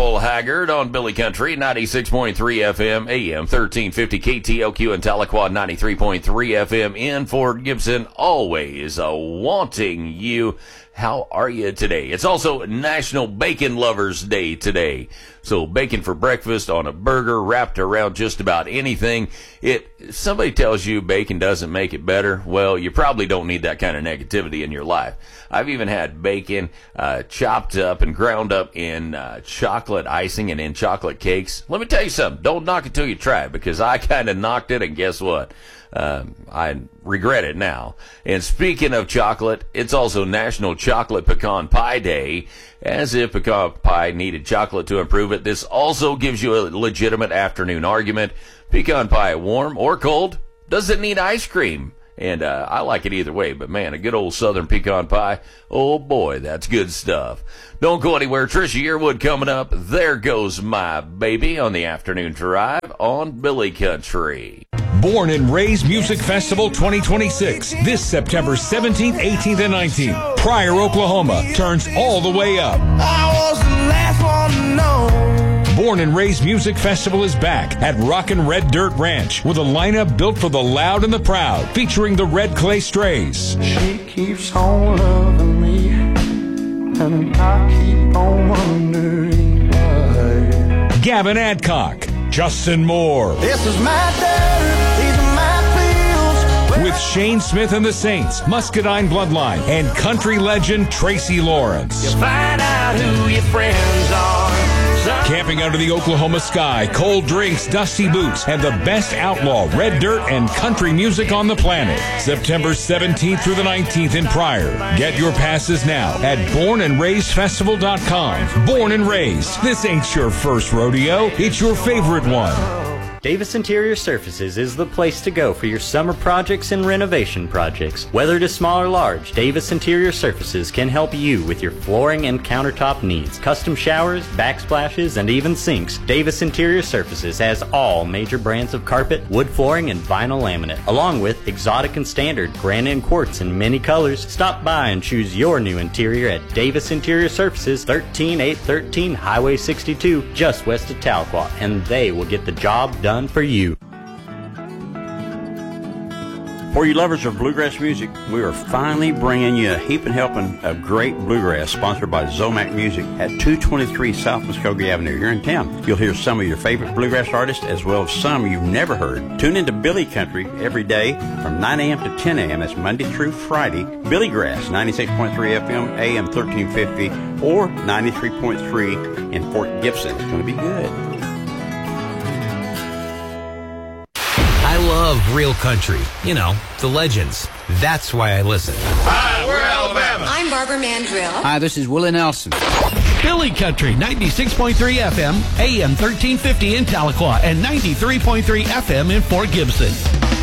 Merle Haggard on Billy Country, 96.3 FM, AM 1350, KTLQ in Tahlequah, 93.3 FM in Fort Gibson, always wanting you. How are you today? It's also National Bacon Lovers Day today. So bacon for breakfast on a burger wrapped around just about anything. If somebody tells you bacon doesn't make it better, well, you probably don't need that kind of negativity in your life. I've even had bacon chopped up and ground up in chocolate icing and in chocolate cakes. Let me tell you something. Don't knock it till you try it, because I kind of knocked it, and guess what? I regret it now. And speaking of chocolate, it's also National Chocolate Pecan Pie Day. As if pecan pie needed chocolate to improve it, this also gives you a legitimate afternoon argument. Pecan pie, warm or cold, does it need ice cream? And I like it either way, but man, a good old southern pecan pie, oh boy, that's good stuff. Don't go anywhere. Trisha Yearwood coming up. There Goes My Baby on the afternoon drive on Billy Country. Born and Raised Music Festival 2026, this September 17th, 18th, and 19th. Pryor, Oklahoma, turns all the way up. I was the last one to know. Born and Raised Music Festival is back at Rockin' Red Dirt Ranch with a lineup built for the loud and the proud, featuring the Red Clay Strays. She keeps on loving me, and I keep on wondering why. Gavin Adcock, Justin Moore. This is my dirt, these are my fields. With Shane Smith and the Saints, Muscadine Bloodline, and country legend Tracy Lawrence. You find out who your friends are. Camping under the Oklahoma sky, cold drinks, dusty boots, and the best outlaw, red dirt, and country music on the planet. September 17th through the 19th in Pryor. Get your passes now at bornandraisedfestival.com. Born and Raised. This ain't your first rodeo. It's your favorite one. Davis Interior Surfaces is the place to go for your summer projects and renovation projects. Whether it is small or large, Davis Interior Surfaces can help you with your flooring and countertop needs. Custom showers, backsplashes, and even sinks. Davis Interior Surfaces has all major brands of carpet, wood flooring, and vinyl laminate, along with exotic and standard, granite and quartz in many colors. Stop by and choose your new interior at Davis Interior Surfaces, 13813 Highway 62, just west of Tahlequah, and they will get the job done for you. For you lovers of bluegrass music, we are finally bringing you a heaping helping of great bluegrass, sponsored by Zomac Music at 223 South Muskogee Avenue here in town. You'll hear some of your favorite bluegrass artists, as well as some you've never heard. Tune into Billy Country every day from 9 a.m. to 10 a.m. That's Monday through Friday. Billy Grass, 96.3 FM, AM 1350, or 93.3 in Fort Gibson. It's going to be good. I love real country. You know, the legends. That's why I listen. Hi, we're Alabama. I'm Barbara Mandrill. Hi, this is Willie Nelson. Billy Country, 96.3 FM, AM 1350 in Tahlequah, and 93.3 FM in Fort Gibson.